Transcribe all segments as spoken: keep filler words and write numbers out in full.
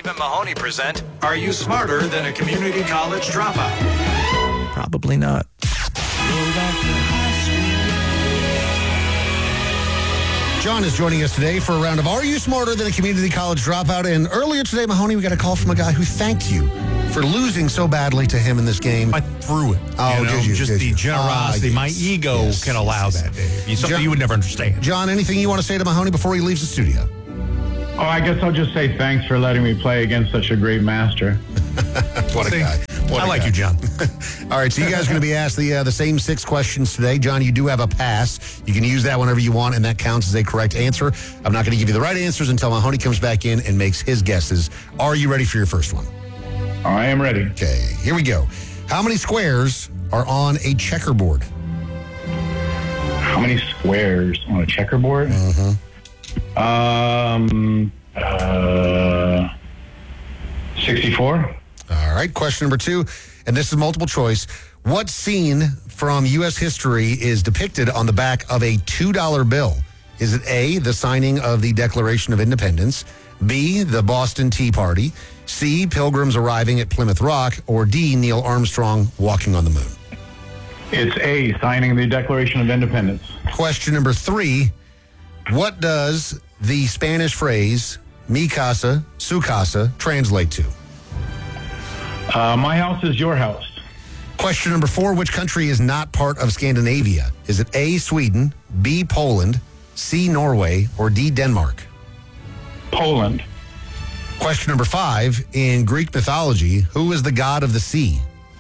Steve and Mahoney present, Are You Smarter Than a Community College Dropout? Probably not. John is joining us today for a round of Are You Smarter Than a Community College Dropout? And earlier today, Mahoney, we got a call from a guy who thanked you for losing so badly to him in this game. I threw it. Oh, you know, did you? Just did the you? generosity. Ah, My yes, ego yes, can allow yes, that, Dave. You, something John, you would never understand. John, anything you want to say to Mahoney before he leaves the studio? Oh, I guess I'll just say thanks for letting me play against such a great master. What a See, guy. What I a like guy. you, John. All right, so you guys are going to be asked the uh, the same six questions today. John, you do have a pass. You can use that whenever you want, and that counts as a correct answer. I'm not going to give you the right answers until Mahoney comes back in and makes his guesses. Are you ready for your first one? I am ready. Okay, here we go. How many squares are on a checkerboard? How many squares on a checkerboard? Uh-huh. Um, uh, sixty-four. All right, question number two, and this is multiple choice. What scene from U S history is depicted on the back of a two dollar bill? Is it A, the signing of the Declaration of Independence, B, the Boston Tea Party, C, Pilgrims arriving at Plymouth Rock, or D, Neil Armstrong walking on the moon? It's A, signing the Declaration of Independence. Question number three, what does the Spanish phrase mi casa, su casa translate to? Uh, my house is your house. Question number four, which country is not part of Scandinavia? Is it A, Sweden, B, Poland, C, Norway, or D, Denmark? Poland. Question number five, in Greek mythology, who is the god of the sea?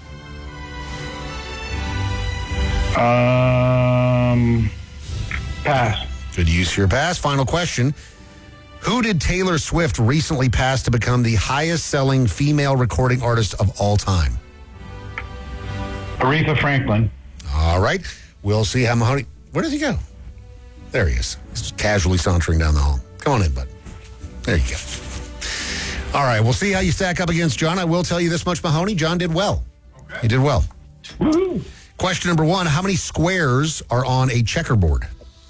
Um, pass. Good use for your pass. Final question. Who did Taylor Swift recently pass to become the highest-selling female recording artist of all time? Aretha Franklin. All right. We'll see how Mahoney... Where does he go? There he is. He's just casually sauntering down the hall. Come on in, bud. There you go. All right. We'll see how you stack up against John. I will tell you this much, Mahoney. John did well. Okay. He did well. Woo-hoo. Question number one. How many squares are on a checkerboard?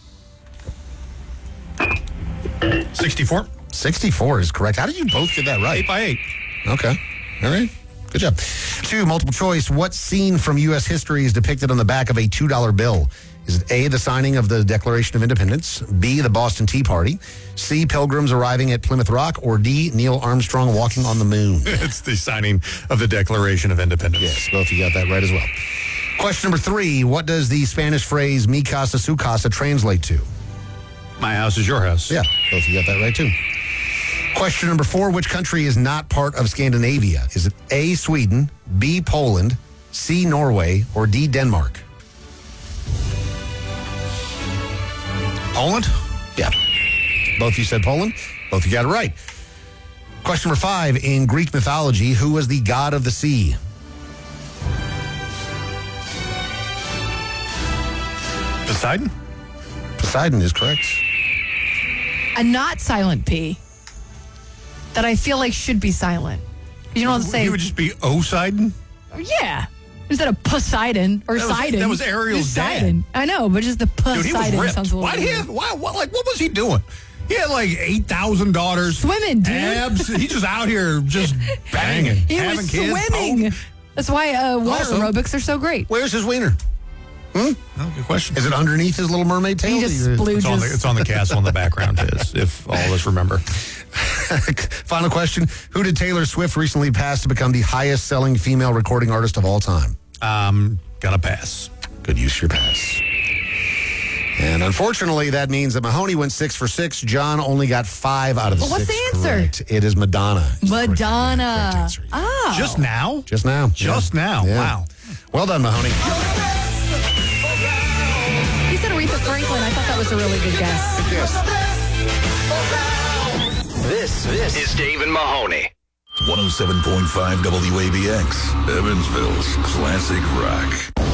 sixty-four. sixty-four is correct. How did you both get that right? Eight by eight. Okay. All right. Good job. Two, multiple choice. What scene from U S history is depicted on the back of a two dollar bill? Is it A, the signing of the Declaration of Independence, B, the Boston Tea Party, C, Pilgrims arriving at Plymouth Rock, or D, Neil Armstrong walking on the moon? It's the signing of the Declaration of Independence. Yes, both of you got that right as well. Question number three. What does the Spanish phrase mi casa, su casa translate to? My house is your house. Yeah, both of you got that right too. Question number four, which country is not part of Scandinavia? Is it A, Sweden, B, Poland, C, Norway, or D, Denmark? Poland? Yeah. Both of you said Poland. Both of you got it right. Question number five, in Greek mythology, who was the god of the sea? Poseidon? Poseidon is correct. A not silent P that I feel like should be silent. You don't say, He would just be Poseidon? yeah, instead of Poseidon or That was- Sidon. that was Ariel's Just dad. Sidon. I know, but just the Dude, he was Poseidon ripped. sounds a little Why did he weird. have, why, what, like, what was he doing? He had like eight thousand daughters. Swimming, dude. Abs. He's just out here just banging. He having was kids. swimming. Oh. That's why uh, water Awesome. aerobics are so great. Where's his wiener? Oh, good question. Is it underneath his little mermaid tail? He just Or- splooges. It's on, the, it's on the castle in the background, is, if all of us remember. Final question. Who did Taylor Swift recently pass to become the highest selling female recording artist of all time? Um, gonna pass. Good use of your pass. And unfortunately, that means that Mahoney went six for six. John only got five out of the Well, what's six. the answer? Correct. It is Madonna. Is the correct- Madonna. correct answer. Oh. Just now? Just now. Just Yeah. now. Yeah. Wow. Well done, Mahoney. He said Aretha Franklin. I thought that was a really good guess. This, this is Dave and Mahoney. one oh seven point five W A B X, Evansville's classic rock.